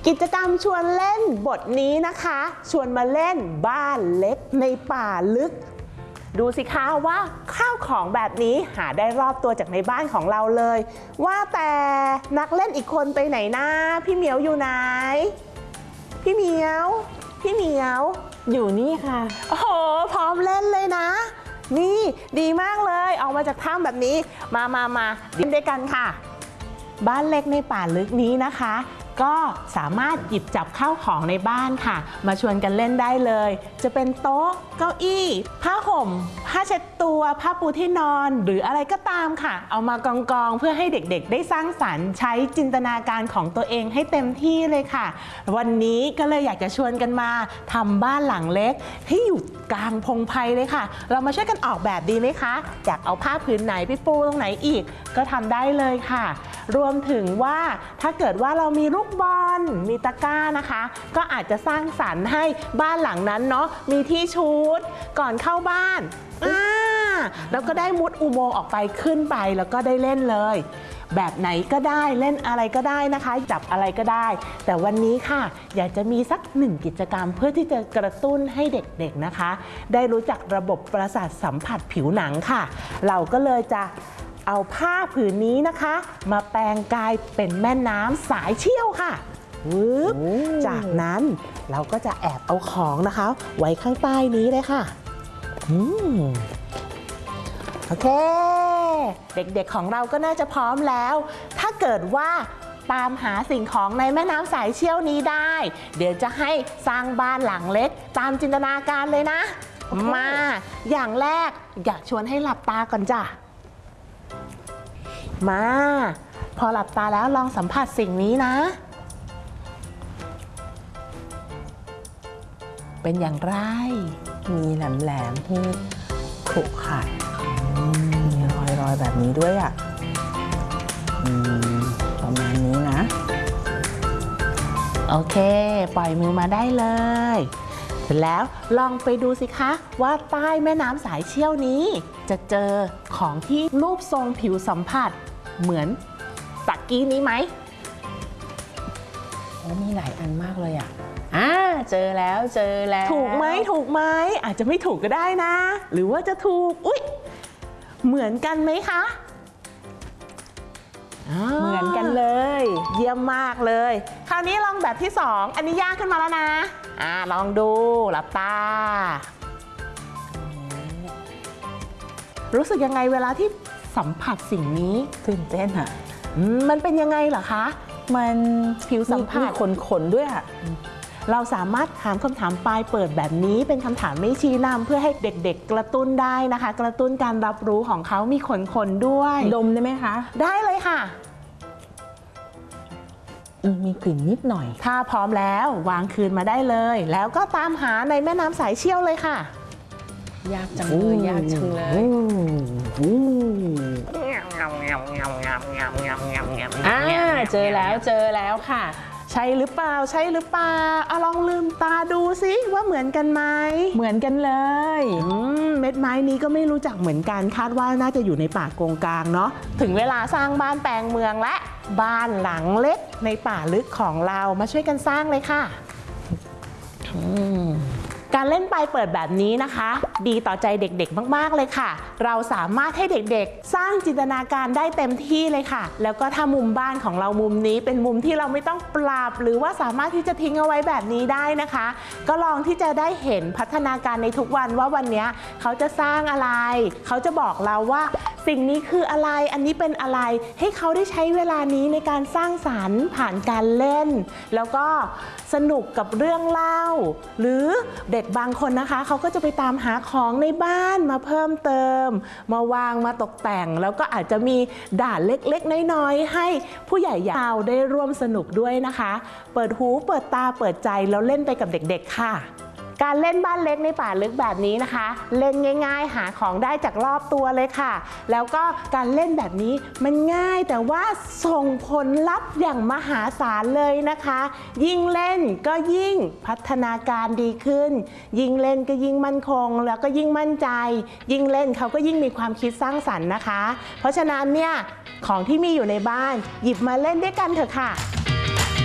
กิจกรรมชวนเล่นบทนี้นะคะชวนมาเล่นบ้านเล็กในป่าลึกดูสิคะว่าข้าวของแบบนี้หาได้รอบตัวจากในบ้านของเราเลยว่าแต่นักเล่นอีกคนไปไหนนะพี่เหมียวอยู่ไหนพี่เหมียวอยู่นี่ค่ะโอ้โหพร้อมเล่นเลยนะนี่ดีมากเลยออกมาจากถ้ำแบบนี้มาเล่นด้วยกันค่ะบ้านเล็กในป่าลึกนี้นะคะก็สามารถหยิบจับข้าวของในบ้านค่ะมาชวนกันเล่นได้เลยจะเป็นโต๊ะเก้าอี้ผ้าห่มผ้าเช็ดตัวผ้าปูที่นอนหรืออะไรก็ตามค่ะเอามากองเพื่อให้เด็กๆได้สร้างสรรค์ใช้จินตนาการของตัวเองให้เต็มที่เลยค่ะวันนี้ก็เลยอยากจะชวนกันมาทำบ้านหลังเล็กให้อยู่กลางพงไพรเลยค่ะเรามาช่วยกันออกแบบดีไหมคะอยากเอาผ้าผืนไหนไปปูตรงไหนอีกก็ทำได้เลยค่ะรวมถึงว่าถ้าเกิดว่าเรามีลูกบอลมีตะกร้านะคะก็อาจจะสร้างสรรค์ให้บ้านหลังนั้นเนาะมีที่ชุดก่อนเข้าบ้านแล้วก็ได้มุดอุโมงค์ออกไปขึ้นไปแล้วก็ได้เล่นเลยแบบไหนก็ได้เล่นอะไรก็ได้นะคะจับอะไรก็ได้แต่วันนี้ค่ะอยากจะมีสัก1กิจกรรมเพื่อที่จะกระตุ้นให้เด็กๆนะคะได้รู้จักระบบประสาทสัมผัสผิวหนังค่ะเราก็เลยจะเอาผ้าผืนนี้นะคะมาแปลงกายเป็นแม่น้ำสายเชี่ยวค่ะจากนั้นเราก็จะแอบเอาของนะคะไว้ข้างใต้นี้เลยค่ะโอเคเด็กๆของเราก็น่าจะพร้อมแล้วถ้าเกิดว่าตามหาสิ่งของในแม่น้ำสายเชี่ยวนี้ได้เดี๋ยวจะให้สร้างบ้านหลังเล็กตามจินตนาการเลยนะมาอย่างแรกอยากชวนให้หลับตาก่อนจ้ะมาพอหลับตาแล้วลองสัมผัสสิ่งนี้นะเป็นอย่างไรมีแหลมๆที่ขรุขระมีรอยแบบนี้ด้วยอ่ะประมาณนี้นะโอเคปล่อยมือมาได้เลยเสร็จแล้วลองไปดูสิคะว่าใต้แม่น้ำสายเชี่ยวนี้จะเจอของที่รูปทรงผิวสัมผัสเหมือนตะกี้นี้ไหมมีหลายอันมากเลยอ่ะเจอแล้วถูกไหมอาจจะไม่ถูกก็ได้นะหรือว่าจะถูกอุ๊ยเหมือนกันไหมคะเหมือนกันเลยเยี่ยมมากเลยคราวนี้ลองแบบที่2อันนี้ยากขึ้นมาแล้วนะลองดูหลับตารู้สึกยังไงเวลาที่สัมผัสสิ่งนี้ตื่นเต้นอ่ะมันเป็นยังไงเหรอคะมันผิวสัมผัสขนด้วยอ่ะเราสามารถถามคำถามปลายเปิดแบบนี้เป็นคำถามไม่ชี้นำเพื่อให้เด็กๆกระตุ้นได้นะคะกระตุ้นการรับรู้ของเขามีขนด้วยดมได้ไหมคะได้เลยค่ะมีกลิ่นนิดหน่อยถ้าพร้อมแล้ววางคืนมาได้เลยแล้วก็ตามหาในแม่น้ำสายเชี่ยวเลยค่ะยากจังเลยเจอแล้วค่ะใช่หรือเปล่าลองลืมตาดูสิว่าเหมือนกันไหมเหมือนกันเลยเม็ดไม้นี้ก็ไม่รู้จักเหมือนกันคาดว่าน่าจะอยู่ในป่าโกงกลางเนาะถึงเวลาสร้างบ้านแปลงเมืองและบ้านหลังเล็กในป่าลึกของเรามาช่วยกันสร้างเลยค่ะการเล่นปลายเปิดแบบนี้นะคะดีต่อใจเด็กๆมากๆเลยค่ะเราสามารถให้เด็กๆสร้างจินตนาการได้เต็มที่เลยค่ะแล้วก็ถ้ามุมบ้านของเรามุมนี้เป็นมุมที่เราไม่ต้องปรับหรือว่าสามารถที่จะทิ้งเอาไว้แบบนี้ได้นะคะก็ลองที่จะได้เห็นพัฒนาการในทุกวันว่าวันนี้เขาจะสร้างอะไรเขาจะบอกเราว่าสิ่งนี้คืออะไรอันนี้เป็นอะไรให้เขาได้ใช้เวลานี้ในการสร้างสรรค์ผ่านการเล่นแล้วก็สนุกกับเรื่องเล่าหรือเด็กบางคนนะคะเขาก็จะไปตามหาของในบ้านมาเพิ่มเติมมาวางมาตกแต่งแล้วก็อาจจะมีด่านเล็กๆน้อยๆให้ผู้ใหญ่ยาวได้ร่วมสนุกด้วยนะคะเปิดหูเปิดตาเปิดใจแล้วเล่นไปกับเด็กๆค่ะการเล่นบ้านเล็กในป่าลึกแบบนี้นะคะเล่นง่ายๆหาของได้จากรอบตัวเลยค่ะแล้วก็การเล่นแบบนี้มันง่ายแต่ว่าส่งผลลัพธ์อย่างมหาศาลเลยนะคะยิ่งเล่นก็ยิ่งพัฒนาการดีขึ้นยิ่งเล่นก็ยิ่งมั่นคงแล้วก็ยิ่งมั่นใจยิ่งเล่นเขาก็ยิ่งมีความคิดสร้างสรรค์นะคะเพราะฉะนั้นเนี่ยของที่มีอยู่ในบ้านหยิบมาเล่นด้วยกันเถอะค่ะ